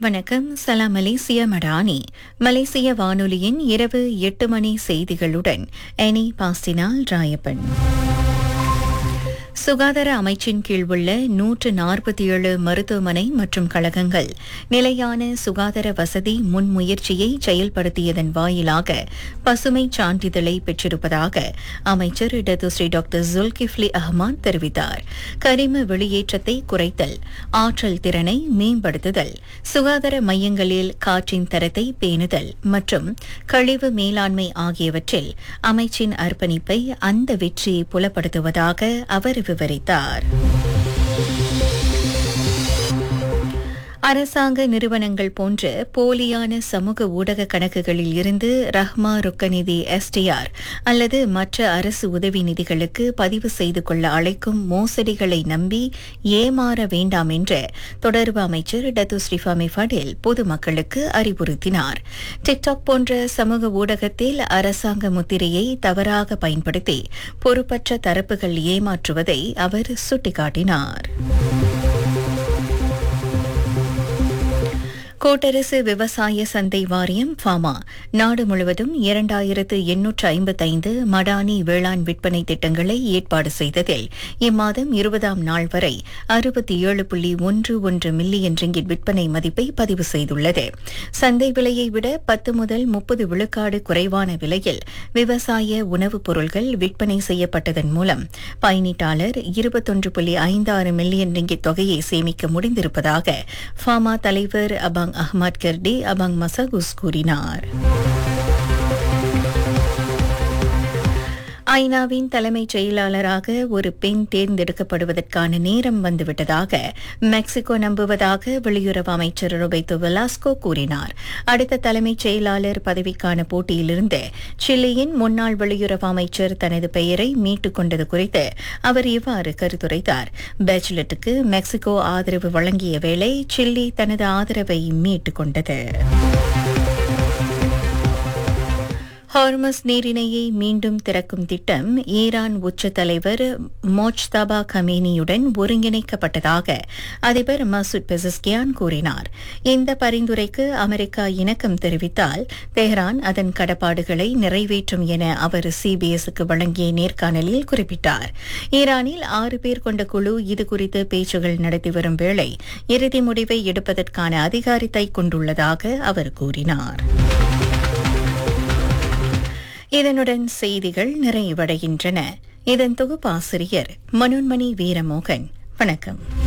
வணக்கம். சலாம் மலேசிய மடானி. மலேசிய வானொலியின் இரவு 8 மணி செய்திகளுடன் எனி பாஸ்டினால் ராயப்பன். சுகாதார அமைச்சின் கீழ் உள்ள 147 மருத்துவமனை மற்றும் கழகங்கள் நிலையான சுகாதார வசதி முன்முயற்சியை செயல்படுத்தியதன் வாயிலாக பசுமை சான்றிதழை பெற்றிருப்பதாக அமைச்சர் டத்துஸ்ரீ டாக்டர் ஜுல்கிஃப்லி அஹ்மத் தெரிவித்தார். கரிம வெளியேற்றத்தை குறைத்தல், ஆற்றல் திறனை மேம்படுத்துதல், சுகாதார மையங்களில் காற்றின் தரத்தை பேணுதல் மற்றும் கழிவு மேலாண்மை ஆகியவற்றில் அமைச்சின் அர்ப்பணிப்பை அந்த வெற்றி புலப்படுத்துவதாக அவர் விவரித்தார். அரசாங்க நிறுவனங்கள் போன்ற போலியான சமூக ஊடக கணக்குகளில் இருந்து ரஹ்மா ருக்கநிதி STR அல்லது மற்ற அரசு உதவி நிதிகளுக்கு பதிவு செய்து கொள்ள அழைக்கும் மோசடிகளை நம்பி ஏமாற வேண்டாம் என்று தொடர்பு அமைச்சர் டத்துஸ்ரீ ஃபமி ஃபடில் பொதுமக்களுக்கு அறிவுறுத்தினார். டிக்டாக் போன்ற சமூக ஊடகத்தில் அரசாங்க முத்திரையை தவறாக பயன்படுத்தி பொறுப்பற்ற தரப்புகள் ஏமாற்றுவதை அவர் சுட்டிக்காட்டினார். கூட்டரசு விவசாய சந்தை வாரியம் ஃபாமா நாடு முழுவதும் 2855 மடானி வேளாண் விற்பனை திட்டங்களை ஏற்பாடு செய்ததில் இம்மாதம் 20ஆம் நாள் வரை 67.11 மில்லியன் ரிங்கிட் விற்பனை மதிப்பை பதிவு செய்துள்ளது. சந்தை விலையை விட 10 முதல் 30 விழுக்காடு குறைவான விலையில் விவசாய உணவுப் பொருட்கள் விற்பனை செய்யப்பட்டதன் மூலம் பயனீட்டாளர் 21.56 மில்லியன் ரிங்கிட் தொகையை சேமிக்க முடிந்திருப்பதாக ஃபாமா தலைவர் அபாங் அஹ்மத் கர்டி அபாங் மசகுஸ் கூறினார். ஐநாவின் தலைமைச் செயலாளராக ஒரு பெண் தேர்ந்தெடுக்கப்படுவதற்கான நேரம் வந்துவிட்டதாக மெக்சிகோ நம்புவதாக வெளியுறவு அமைச்சர் ரொபேர்டோ வெலாஸ்கோ கூறினார். அடுத்த தலைமைச் செயலாளர் பதவிக்கான போட்டியிலிருந்து சிலியின் முன்னாள் வெளியுறவு அமைச்சர் தனது பெயரை மீட்டுக் கொண்டது குறித்து அவர் இவ்வாறு கருத்துரைத்தார். பேச்லெட்டுக்கு மெக்சிகோ ஆதரவு வழங்கிய வேளை சில்லி தனது ஆதரவை மீட்டுக் கொண்டது. ஹார்மஸ் நீரிணையை மீண்டும் திறக்கும் திட்டம் ஈரான் உச்ச தலைவர் மோஜ்தபா கமேனியுடன் ஒருங்கிணைக்கப்பட்டதாக அதிபர் மசூத் பெசஸ்கியான் கூறினார். இந்த பரிந்துரைக்கு அமெரிக்கா இணக்கம் தெரிவித்தால் தெஹ்ரான் அதன் கடப்பாடுகளை நிறைவேற்றும் என அவர் CBSக்கு வழங்கிய நேர்காணலில் குறிப்பிட்டார். ஈரானில் 6 பேர் கொண்ட குழு இதுகுறித்து பேச்சுகள் நடத்தி வரும் வேளை இறுதி முடிவை எடுப்பதற்கான அதிகாரத்தை கொண்டுள்ளதாக அவர் கூறினார். இதனுடன் செய்திகள் நிறைவடைகின்றன. இதன் தொகுப்பாசிரியர் மனோன்மணி வீரமோகன். வணக்கம்.